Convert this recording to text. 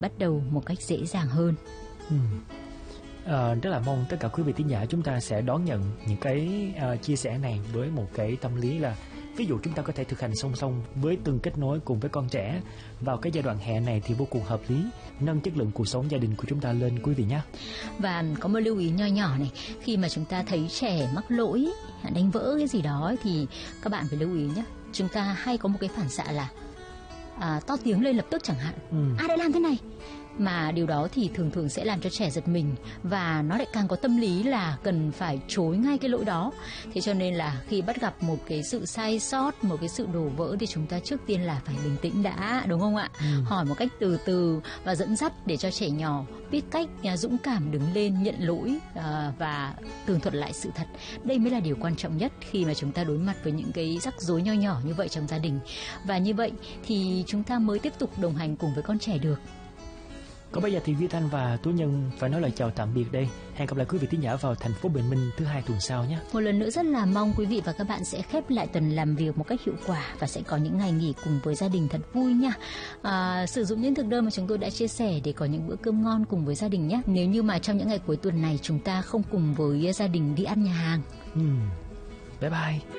bắt đầu một cách dễ dàng hơn. Rất là mong tất cả quý vị thính giả chúng ta sẽ đón nhận những cái chia sẻ này với một cái tâm lý là ví dụ chúng ta có thể thực hành song song với từng kết nối cùng với con trẻ vào cái giai đoạn hè này thì vô cùng hợp lý, nâng chất lượng cuộc sống gia đình của chúng ta lên quý vị nhé. Và có một lưu ý nho nhỏ này, khi mà chúng ta thấy trẻ mắc lỗi, đánh vỡ cái gì đó thì các bạn phải lưu ý nhé. Chúng ta hay có một cái phản xạ là to tiếng lên lập tức chẳng hạn, ai đã làm thế này, mà điều đó thì thường thường sẽ làm cho trẻ giật mình và nó lại càng có tâm lý là cần phải chối ngay cái lỗi đó. Thế cho nên là khi bắt gặp một cái sự sai sót, một cái sự đổ vỡ thì chúng ta trước tiên là phải bình tĩnh đã, đúng không ạ? Hỏi một cách từ từ và dẫn dắt để cho trẻ nhỏ biết cách dũng cảm đứng lên nhận lỗi và tường thuật lại sự thật. Đây mới là điều quan trọng nhất khi mà chúng ta đối mặt với những cái rắc rối nho nhỏ như vậy trong gia đình. Và như vậy thì chúng ta mới tiếp tục đồng hành cùng với con trẻ được. Còn bây giờ thì Duy Thanh và Tú Nhân phải nói lời chào tạm biệt đây. Hẹn gặp lại quý vị thính giả vào thành phố Bình Minh thứ 2 tuần sau nhé. Một lần nữa rất là mong quý vị và các bạn sẽ khép lại tuần làm việc một cách hiệu quả và sẽ có những ngày nghỉ cùng với gia đình thật vui nha. Sử dụng những thực đơn mà chúng tôi đã chia sẻ để có những bữa cơm ngon cùng với gia đình nhé. Nếu như mà trong những ngày cuối tuần này chúng ta không cùng với gia đình đi ăn nhà hàng. Bye bye.